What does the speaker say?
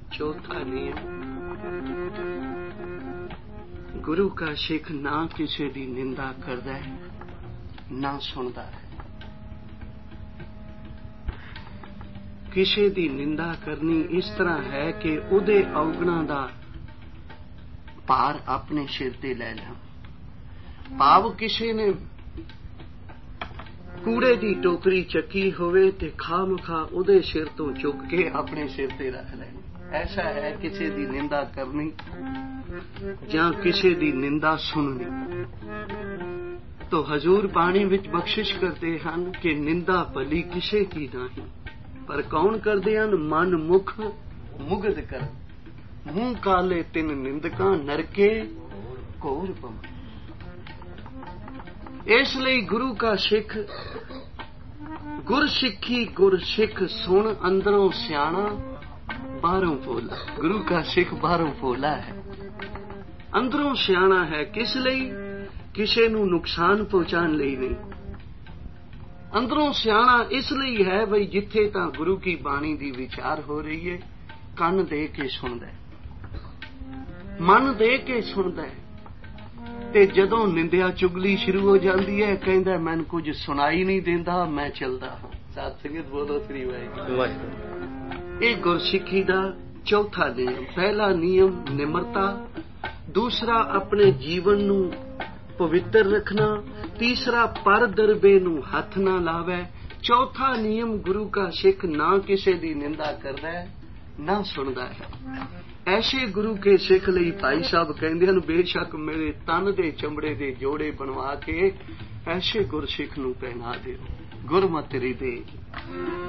चौथा नियम, गुरु का सिख ना किसी दी निंदा करदा है ना सुनदा है। किसी दी निंदा करनी इस तरह है कि उहदे अवगुणां दा भार अपने सिर ते लै ला। भाव किसी ने कूड़े दी टोकरी चकी होवे ते खामखा उहदे सिर तो चुक के अपने सिर ते रख लैनी। ऐसा है किसी दी निंदा करनी जां किसी दी निंदा सुननी। तो हजूर बाणी विच बख्शिश करते हैं कि निंदा भली किसे की नहीं, पर कौन करते हैं? मन मुख मुगध कर, मुंह काले तिन निंदका नरके घोर पम। इसलिए गुरु का सिख गुर सिखी गुर सिख सुन अंदरों सियाणा बाहरों भोला। गुरु का सिख बाहरों भोला है, अंदरों सियाणा है। किस लिए? किसी नू नुकसान पहुंचाने लिए नहीं। अंदरों सियाणा इसलिए है बई जिथे तां गुरु की बाणी दी विचार हो रही है, कन दे के सुनदा है, मन दे के सुनदा है। ते जदों निंदिया चुगली शुरू हो जाती है, कहंदा मैनूं कुछ सुनाई नहीं देंदा, मैं चलदा हां। साध संगत बोलो श्री वाहिगुरू। ये गुरसिੱਖੀ दा चौथा नियम। पहला नियम निमरता, दूसरा अपने जीवन नूं पवित्र रखना, तीसरा पर दरबे नूं हथ ना लावे, चौथा नियम गुरु का सिख ना किसी दी निंदा करदा है ना सुनदा है। ऐसे गुरु के सिख ਲਈ भाई साहब कहंदे ਹਨ बेशक मेरे तन दे चमड़े दे जोड़े बनवा के ऐसे गुरसिख ਨੂੰ ਪਹਿਨਾ ਦਿਓ। गुरमतਿ रिदे